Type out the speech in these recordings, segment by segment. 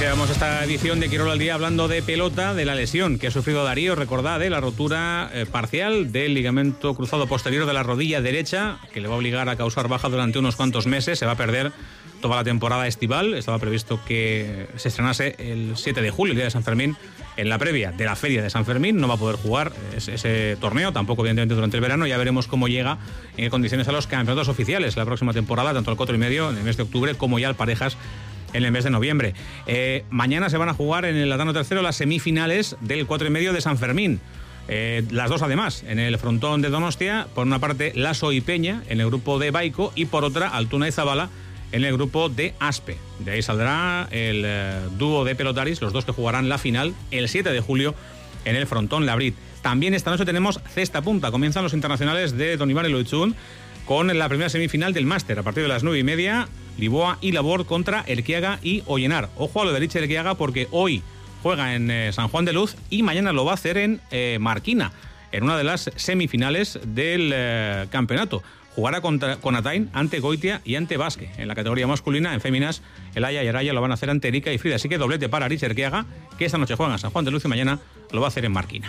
Iniciamos esta edición de Quirol al Día hablando de pelota, de la lesión que ha sufrido Darío, recordad, la rotura parcial del ligamento cruzado posterior de la rodilla derecha, que le va a obligar a causar baja durante unos cuantos meses. Se va a perder toda la temporada estival. Estaba previsto que se estrenase el 7 de julio, el día de San Fermín, en la previa de la Feria de San Fermín. No va a poder jugar ese torneo, tampoco evidentemente durante el verano. Ya veremos cómo llega en condiciones a los campeonatos oficiales la próxima temporada, tanto el 4 y medio en el mes de octubre como ya el parejas en el mes de noviembre. Mañana se van a jugar en el Latano Tercero las semifinales del 4 y medio de San Fermín. Las dos además, en el frontón de Donostia, por una parte Laso y Peña en el grupo de Baico y por otra Altuna y Zabala en el grupo de Aspe. De ahí saldrá el dúo de pelotaris, los dos que jugarán la final el 7 de julio en el frontón Labrit. También esta noche tenemos cesta punta. Comienzan los internacionales de Don Iván y Loitzún con la primera semifinal del máster a partir de las 9:30. Lisboa y Labor contra Erquiaga y Ollenar. Ojo a lo de Liche Erquiaga, porque hoy juega en San Juan de Luz y mañana lo va a hacer en Marquina, en una de las semifinales del campeonato. Jugará con Atain ante Goitia y ante Basque. En la categoría masculina, en féminas, el Aya y Araya lo van a hacer ante Erika y Frida. Así que doblete para Liche Erquiaga, que esta noche juega en San Juan de Luz y mañana lo va a hacer en Marquina.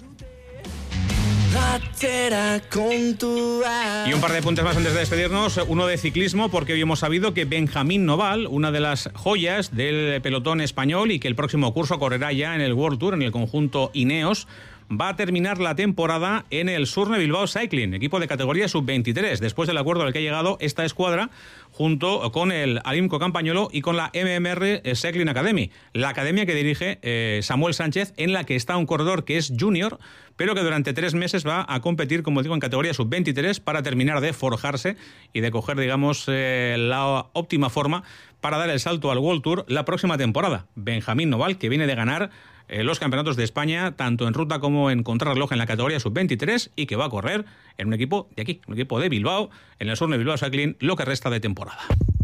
Y un par de puntos más antes de despedirnos, uno de ciclismo, porque hoy hemos sabido que Benjamín Noval, una de las joyas del pelotón español y que el próximo curso correrá ya en el World Tour, en el conjunto Ineos, va a terminar la temporada en el Surne Bilbao Cycling, equipo de categoría sub-23, después del acuerdo al que ha llegado esta escuadra junto con el Alimco Campañolo y con la MMR Cycling Academy, la academia que dirige Samuel Sánchez, en la que está un corredor que es junior, pero que durante 3 meses va a competir, como digo, en categoría sub-23 para terminar de forjarse y de coger, digamos, la óptima forma para dar el salto al World Tour la próxima temporada. Benjamín Noval, que viene de ganar los campeonatos de España, tanto en ruta como en contrarreloj en la categoría sub-23, y que va a correr en un equipo de aquí, un equipo de Bilbao, en el Surne Bilbao Cycling, lo que resta de temporada.